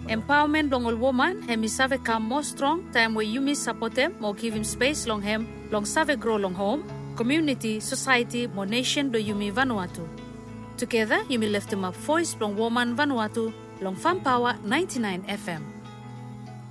Empowerment long all woman, hemi save come more strong, time where you miss support them, more give him space long him, long save grow long home, community, society, more nation do Yumi Vanuatu. Together, you may lift him up voice long woman Vanuatu, long Farm Power 99 FM.